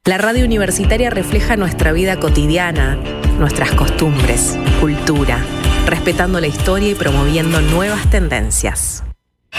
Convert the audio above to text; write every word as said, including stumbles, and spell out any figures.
La radio universitaria refleja nuestra vida cotidiana, nuestras costumbres, cultura, respetando la historia y promoviendo nuevas tendencias.